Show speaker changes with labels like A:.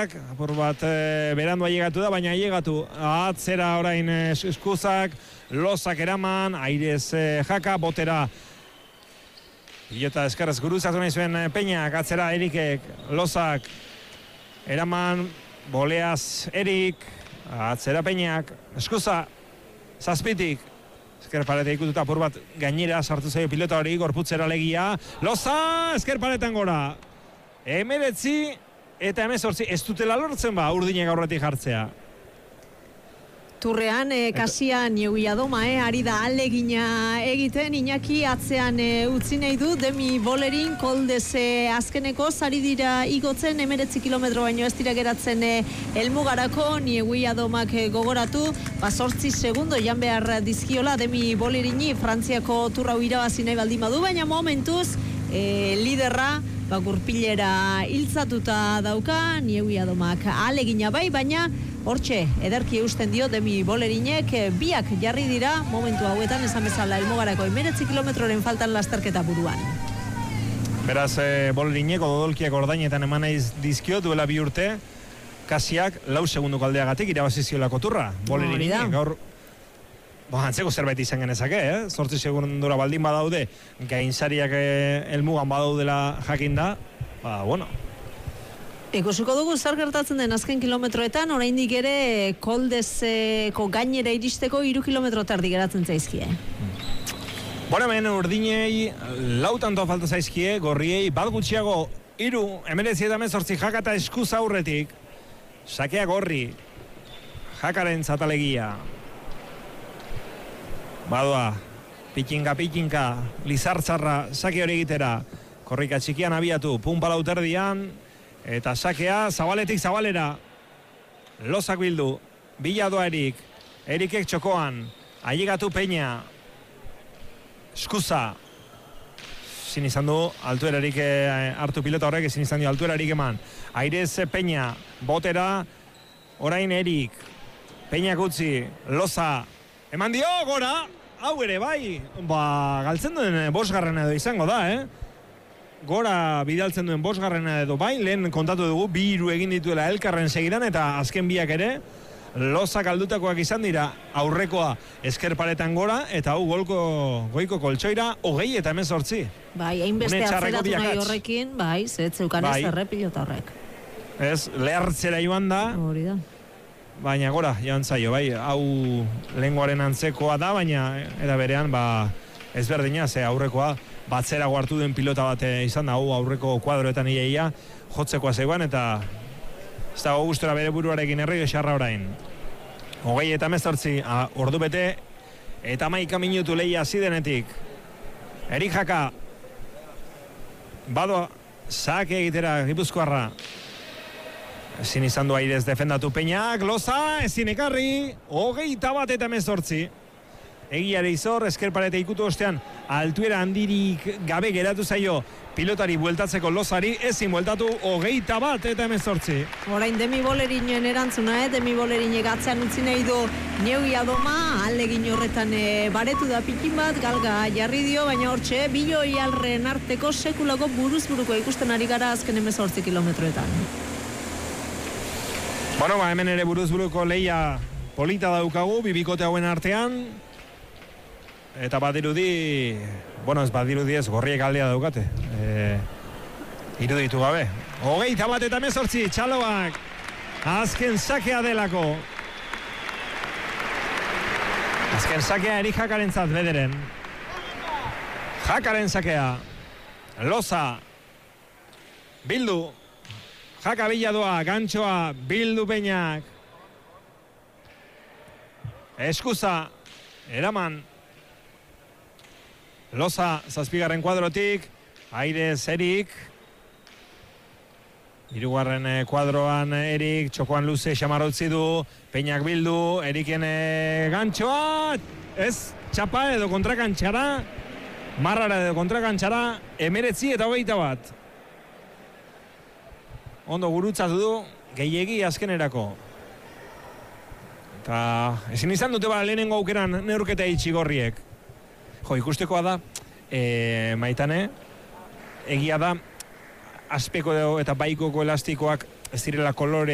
A: Eskuzak, apur bat berandu ailegatu da, baina ailegatu atzera orain Eskuzak, Lozak eraman, Airez Jaka, botera Pilota eskarrez guruzatu nahi zuen Peñak, atzera Erikek, Lozak eraman, Boleaz Erik, atzera Peñak, Eskuza, Zazpitik, esker pareta ikututa apur bat gainera sartu zaio pilota hori, gorputzera legia, Loza, esker paretan gora, 19 eta 18, ez dutela lortzen Urdinek aurretik jartzea.
B: Turrean, Kasia Nieuiadoma, ari da alegina egiten, Iñaki atzean utzi nahi du, Demi Bolerin, Koldez azkeneko, zari dira igotzen, 19 kilometro baino ez dira geratzen helmugarako, Nieuiadomak gogoratu, 8 segundo jan behar dizkiola, Demi Bolerini, Frantziako turrau irabazi nahi baldin badu, baina momentuz, liderra, gurpilera hiltzatuta dauka, Nieuiadomak alegina bai, baina hortxe, ederki eusten dio Demi Bolerinek, biak jarri dira, momentu hauetan esan bezala helmugarako 19 kilometroren faltan lasterketa buruan.
A: Beraz, Bolerinek odolkiak ordainetan eman dizkio duela 2 urte, Kasiak 4 segunduko aldeagatik irabaziziolako turra. Bolerinek gaur antzeko zerbait izan genezake, 8 segundura baldin badaude, gainzariak helmugan badaudela jakinda, bueno.
B: Ikusiko dugu zer gertatzen den azken kilometroetan, oraindik ere Koldezeko gainera iristeko 3 kilometro terdi geratzen zaizkie.
A: Bueno, hemen Urdinei 4 tanto falta zaizkie, gorriei bat gutxiago 3, 19 eta 18 Jaka eta Eskuza aurretik. Sakea gorri, Jakaren zatalegia. Badoa, pikinka, Lizartzarra, sake hori egitera, korrika txikian abiatu, punpa lauterdian, eta sakea, zabaletik zabalera, Lozak bildu, Biladoa Erik, Erikek txokoan, ailegatu Peña, Eskuza, zin izan du, altuerarik hartu pilota horrek, ezin izan du altuerarik eman, Airez Peña, botera, orain Erik, Peñak utzi, Loza, eman dio, gora, hau ere bai, galtzen duen 5. edo izango da, Gora bidaltzen duen 5. edo bai, lehen kontatu dugu, 2 egin dituela elkarren segidan, eta azken biak ere, Lozak aldutakoak izan dira, aurrekoa esker paretan gora, eta hau goiko koltsoira, 20 eta 18.
B: Bai, hainbeste atzeratu nahi horrekin, bai, zetzeukan ez errepilota horrek.
A: Ez, lehartzera joan da,
B: hori da.
A: Baina gora, joan zaio, bai, hau lehengoaren antzekoa da, baina eta berean, ezberdina, ze aurrekoa, batzera hartu duen pilota bat izan da, hau aurreko kuadroetan iaia, jotzekoa zegoan, eta ez da gustora bere buruarekin errege xarra orain. 20 eta 18, ordu bete, eta 11 minutu lehia zidenetik. Erik Jaka, badoa, sake egitera, Gipuzkoarra. Ezin izan du Airez defendatu Peñak, Loza, ezin ekarri, 21 eta 18. Egiare izor, esker parete ikutu ostean, altuera handirik gabe geratu zaio pilotari bueltatzeko Lozari, ezin bueltatu 21 eta 18.
B: Orain Demi Bolerinen erantzuna, Demi Bolerinek atzean utzi nahi du Nieuiadoma, alegin horretan baretu da pikin bat, galga jarri dio, baina hortxe, Biloi Alren arteko sekulako buruz-buruko ikusten ari gara azken 18 kilometroetan.
A: Bueno, hemen ere buruz-buruko lehia polita daukagu, bibikote hauen artean, eta badirudi, ez badirudi ez, gorriek aldea daukate, iruditu gabe. 21 eta 18, Txaloak, azken sakea delako. Azken sakea Erik Jakaren zat bederen. Jakaren sakea, Loza, Bildu, Jaka Biladoa, Gantxoa, Bildu Peñak, Eskuza, eraman, Loza, 7. kuadrotik, Airez Erik, 3. kuadroan Erik, txokoan luze xamarra utzi du, Peñak Bildu, Eriken Gantxoa, ez, txapa edo kontrakantxara, marrara edo kontrakantxara, 19 eta 21. Ondo gurutzatu du, gehiegi azkenerako. Eta ezin izan dute lehenengo aukeran neurketa itxigorriek. Ikustekoa da, Maitane, egia da, azpeko eta baikoko elastikoak ez direla kolore